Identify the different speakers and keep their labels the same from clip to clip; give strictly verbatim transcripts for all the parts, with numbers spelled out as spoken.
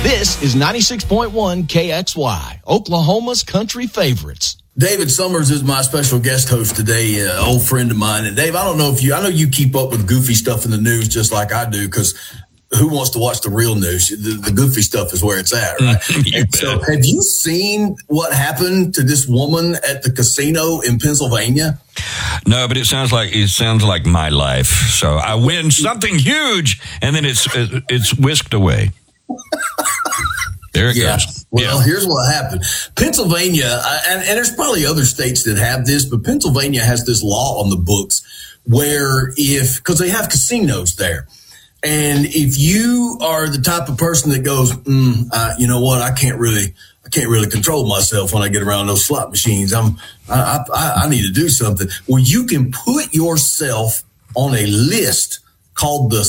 Speaker 1: This is ninety-six point one K X Y, Oklahoma's country favorites.
Speaker 2: David Summers is my special guest host today, uh, old friend of mine. And Dave, I don't know if you, I know you keep up with goofy stuff in the news just like I do, because who wants to watch the real news? The, the goofy stuff is where it's at, right? And so have you seen what happened to this woman at the casino in Pennsylvania?
Speaker 3: No, but it sounds like it sounds like my life. So I win something huge, and then it's it's whisked away. There it
Speaker 2: yeah.
Speaker 3: goes.
Speaker 2: Well,
Speaker 3: yeah.
Speaker 2: Here's what happened. Pennsylvania, uh, and, and there's probably other states that have this, but Pennsylvania has this law on the books where if, because they have casinos there, and if you are the type of person that goes, mm, uh, you know what, I can't really, I can't really control myself when I get around those slot machines. I'm, I, I, I need to do something. Well, you can put yourself on a list called the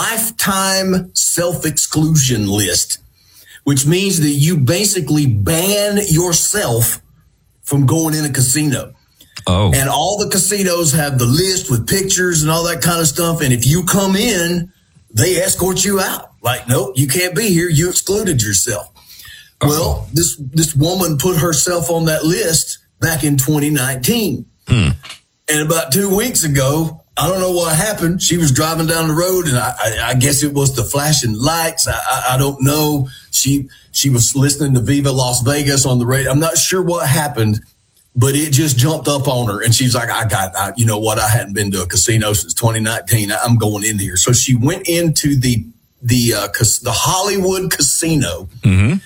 Speaker 2: Lifetime Self-Exclusion List, which means that you basically ban yourself from going in a casino.
Speaker 3: Oh.
Speaker 2: And all the casinos have the list with pictures and all that kind of stuff. And if you come in, they escort you out. Like, nope, you can't be here. You excluded yourself. Uh-oh. Well, this, this woman put herself on that list back in twenty nineteen.
Speaker 3: Hmm.
Speaker 2: And about two weeks ago, I don't know what happened. She was driving down the road, and I, I, I guess it was the flashing lights. I, I, I don't know. She she was listening to Viva Las Vegas on the radio. I'm not sure what happened, but it just jumped up on her, and she's like, "I got, I, you know what? I hadn't been to a casino since twenty nineteen. I'm going in here." So she went into the the uh, cas- the Hollywood Casino.
Speaker 3: Mm-hmm.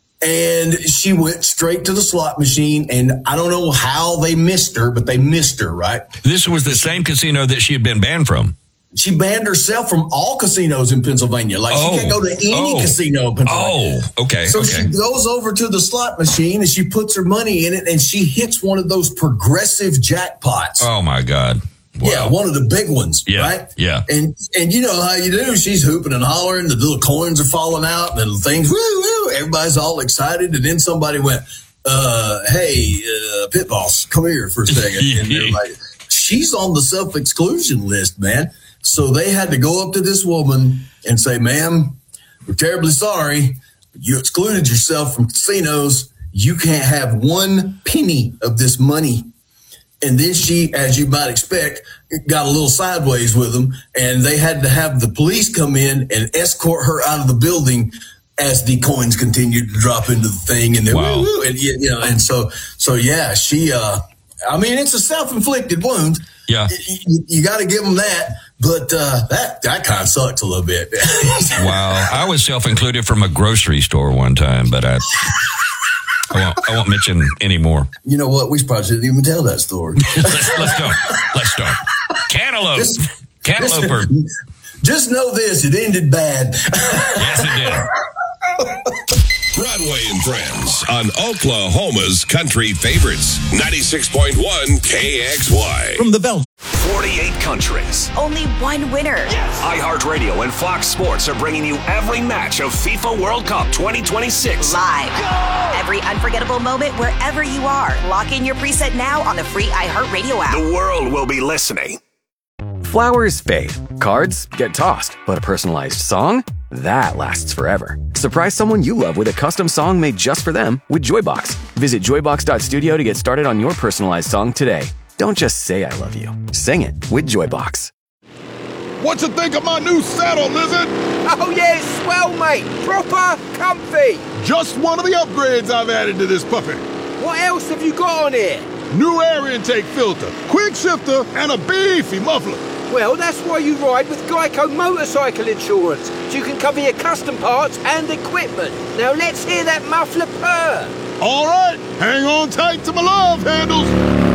Speaker 2: And she went straight to the slot machine, and I don't know how they missed her, but they missed her, right?
Speaker 3: This was the same casino that she had been banned from.
Speaker 2: She banned herself from all casinos in Pennsylvania. Like,
Speaker 3: oh.
Speaker 2: she can't go to any
Speaker 3: oh.
Speaker 2: casino in Pennsylvania.
Speaker 3: Oh, okay.
Speaker 2: So
Speaker 3: okay.
Speaker 2: she goes over to the slot machine, and she puts her money in it, and she hits one of those progressive jackpots.
Speaker 3: Oh, my God. Wow.
Speaker 2: Yeah, one of the big ones,
Speaker 3: yeah,
Speaker 2: right?
Speaker 3: Yeah.
Speaker 2: And and you know how you do. She's hooping and hollering. The little coins are falling out, and the things, woo, woo. Everybody's all excited. And then somebody went, uh, hey, uh, Pit Boss, come here for a second. And they're like, she's on the self-exclusion list, man. So they had to go up to this woman and say, ma'am, we're terribly sorry. You excluded yourself from casinos. You can't have one penny of this money. And then she, as you might expect, got a little sideways with them, and they had to have the police come in and escort her out of the building as the coins continued to drop into the thing. And,
Speaker 3: wow.
Speaker 2: woo, woo, and you know, and so, so yeah, she. Uh, I mean, it's a self-inflicted wound.
Speaker 3: Yeah,
Speaker 2: you, you got to give them that, but uh, that that kind of sucks a little bit.
Speaker 3: Wow, I was self-included from a grocery store one time, but I. I won't, I won't mention any more.
Speaker 2: You know what? We probably shouldn't even tell that story.
Speaker 3: let's, let's go. Let's go. Cantaloupe.
Speaker 2: Just,
Speaker 3: Cantaloupe.
Speaker 2: Just, just know this. It ended bad.
Speaker 3: Yes, it did.
Speaker 4: Broadway and Friends on Oklahoma's country favorites. ninety-six point one K X Y.
Speaker 1: From the Bell.
Speaker 5: forty-eight countries.
Speaker 6: Only one winner.
Speaker 5: Yes. iHeartRadio and Fox Sports are bringing you every match of FIFA World Cup twenty twenty-six.
Speaker 6: Live. Go! Every unforgettable moment wherever you are. Lock in your preset now on the free iHeartRadio app.
Speaker 5: The world will be listening.
Speaker 7: Flowers fade. Cards get tossed. But a personalized song? That lasts forever. Surprise someone you love with a custom song made just for them with Joybox. Visit joybox dot studio to get started on your personalized song today. Don't just say I love you. Sing it with Joybox.
Speaker 8: What you think of my new saddle, Lizard?
Speaker 9: Oh yeah, it's swell, mate. Proper comfy.
Speaker 8: Just one of the upgrades I've added to this puppy.
Speaker 9: What else have you got on here?
Speaker 8: New air intake filter, quick shifter, and a beefy muffler.
Speaker 9: Well, that's why you ride with Geico Motorcycle Insurance, so you can cover your custom parts and equipment. Now let's hear that muffler purr.
Speaker 8: All right, hang on tight to my love handles.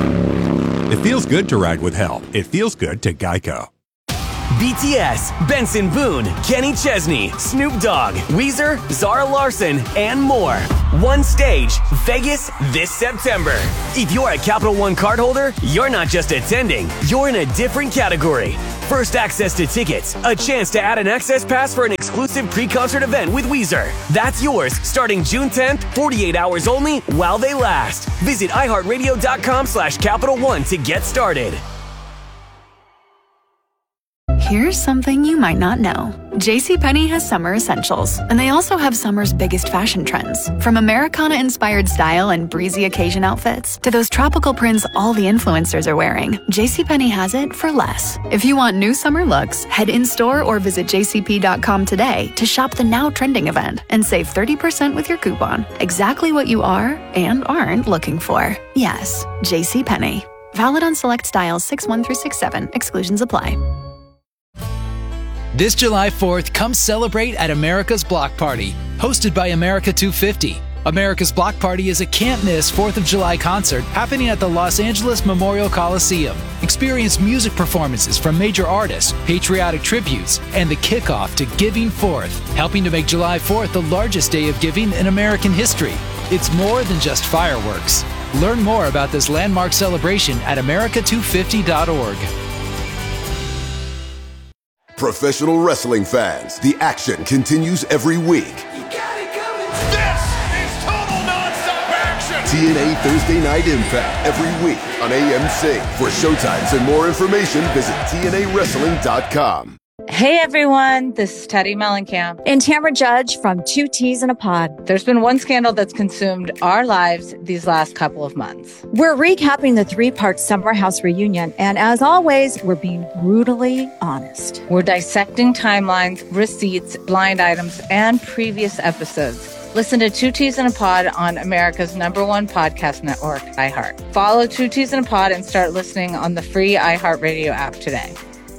Speaker 10: It feels good to ride with help. It feels good to Geico.
Speaker 11: B T S, Benson Boone, Kenny Chesney, Snoop Dogg, Weezer, Zara Larson, and more. One stage, Vegas this September. If you're a Capital One cardholder, you're not just attending, you're in a different category. First access to tickets, a chance to add an access pass for an exclusive pre-concert event with Weezer. That's yours starting June tenth, forty-eight hours only while they last. Visit iHeartRadio.com slash Capital One to get started.
Speaker 12: Here's something you might not know. JCPenney has summer essentials, and they also have summer's biggest fashion trends. From Americana-inspired style and breezy occasion outfits to those tropical prints all the influencers are wearing, JCPenney has it for less. If you want new summer looks, head in-store or visit j c p dot com today to shop the now trending event and save thirty percent with your coupon. Exactly what you are and aren't looking for. Yes, JCPenney. Valid on select styles six one through six seven. Exclusions apply.
Speaker 13: This July fourth, come celebrate at America's Block Party, hosted by America two fifty. America's Block Party is a can't-miss fourth of July concert happening at the Los Angeles Memorial Coliseum. Experience music performances from major artists, patriotic tributes, and the kickoff to Giving Fourth, helping to make July fourth the largest day of giving in American history. It's more than just fireworks. Learn more about this landmark celebration at america two fifty dot org.
Speaker 14: Professional wrestling fans, the action continues every week.
Speaker 15: You got it coming. This is total nonstop action.
Speaker 14: T N A Thursday Night Impact every week on A M C. For showtimes and more information, visit T N A wrestling dot com.
Speaker 16: Hey everyone, this is Teddy Mellencamp and Tamara Judge from Two Teas in a Pod. There's been one scandal that's consumed our lives these last couple of months.
Speaker 17: We're recapping the three-part Summer House reunion, and as always, we're being brutally honest.
Speaker 16: We're dissecting timelines, receipts, blind items, and previous episodes. Listen to Two Teas in a Pod on America's number one podcast network, iHeart. Follow Two Teas in a Pod and start listening on the free iHeartRadio app today.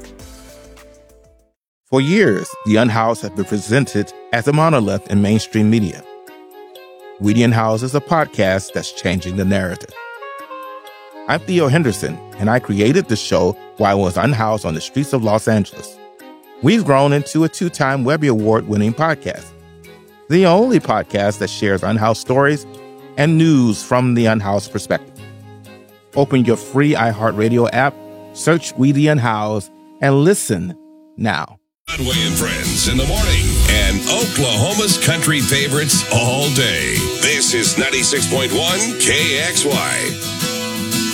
Speaker 18: For years, The Unhoused have been presented as a monolith in mainstream media. We The Unhoused is a podcast that's changing the narrative. I'm Theo Henderson, and I created the show while I was unhoused on the streets of Los Angeles. We've grown into a two-time Webby Award-winning podcast, the only podcast that shares unhoused stories and news from the unhoused perspective. Open your free iHeartRadio app, search We The Unhoused, and listen now.
Speaker 4: Conway and Friends in the morning and Oklahoma's country favorites all day. This is ninety-six point one K X Y.